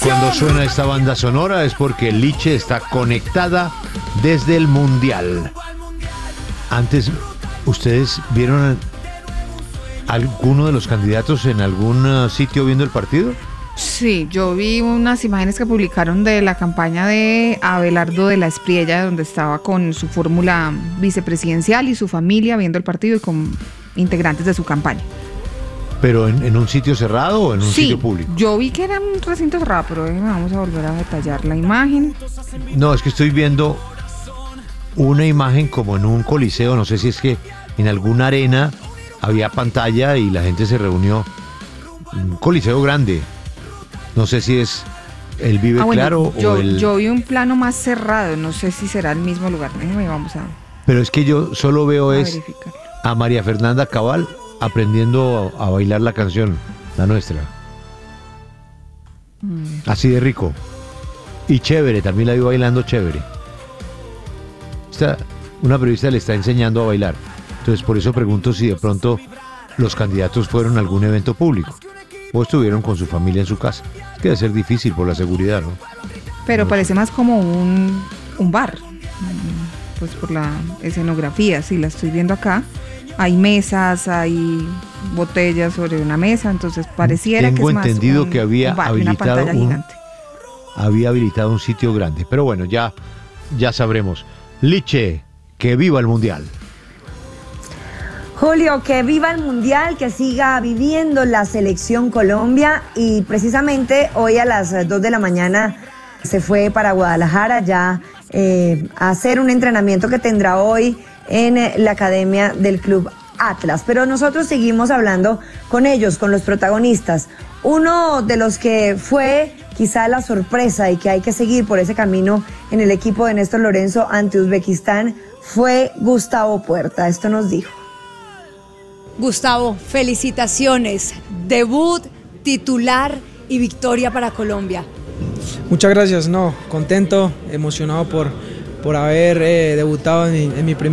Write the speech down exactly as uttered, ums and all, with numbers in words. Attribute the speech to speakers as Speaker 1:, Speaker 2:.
Speaker 1: Cuando suena esta banda sonora es porque Liche está conectada desde el Mundial. Antes, ¿ustedes vieron a alguno de los candidatos en algún uh, sitio viendo el partido?
Speaker 2: Sí, yo vi unas imágenes que publicaron de la campaña de Abelardo de la Espriella, donde estaba con su fórmula vicepresidencial y su familia viendo el partido y con integrantes de su campaña.
Speaker 1: ¿Pero en, en un sitio cerrado o en un
Speaker 2: sí,
Speaker 1: sitio público?
Speaker 2: Yo vi que era un recinto cerrado, pero déjeme, vamos a volver a detallar la imagen.
Speaker 1: No, es que estoy viendo una imagen como en un coliseo, no sé si es que en alguna arena había pantalla y la gente se reunió. Un coliseo grande. No sé si es el Vive
Speaker 2: ah, bueno,
Speaker 1: Claro
Speaker 2: yo,
Speaker 1: o el...
Speaker 2: Yo vi un plano más cerrado, no sé si será el mismo lugar. Déjeme, vamos a...
Speaker 1: Pero es que yo solo veo
Speaker 2: a
Speaker 1: es
Speaker 2: verificar.
Speaker 1: A María Fernanda Cabal aprendiendo a, a bailar la canción, la nuestra. Mm. Así de rico. Y chévere, también la vi bailando chévere. Esta, una periodista le está enseñando a bailar. Entonces por eso pregunto si de pronto los candidatos fueron a algún evento público o estuvieron con su familia en su casa. Es que debe ser difícil por la seguridad, ¿no?
Speaker 2: Pero
Speaker 1: no
Speaker 2: parece
Speaker 1: sé.
Speaker 2: más como un, un bar, pues por la escenografía, sí, la estoy viendo acá. Hay mesas, hay botellas sobre una mesa, entonces pareciera
Speaker 1: Tengo
Speaker 2: que es más
Speaker 1: entendido
Speaker 2: un,
Speaker 1: que había
Speaker 2: un bar,
Speaker 1: habilitado
Speaker 2: una pantalla
Speaker 1: un,
Speaker 2: gigante.
Speaker 1: había habilitado un sitio grande. Pero bueno, ya, ya sabremos. Liche, que viva el Mundial.
Speaker 3: Julio, que viva el Mundial, que siga viviendo la selección Colombia, y precisamente hoy a las dos de la mañana se fue para Guadalajara ya eh, a hacer un entrenamiento que tendrá hoy en eh, la academia del Club Atlas. Pero nosotros seguimos hablando con ellos, con los protagonistas. Uno de los que fue quizá la sorpresa y que hay que seguir por ese camino en el equipo de Néstor Lorenzo ante Uzbekistán fue Gustavo Puerta. Esto nos dijo.
Speaker 4: Gustavo, felicitaciones, debut, titular y victoria para Colombia.
Speaker 5: Muchas gracias, no, contento, emocionado por, por haber eh, debutado en mi, en mi primer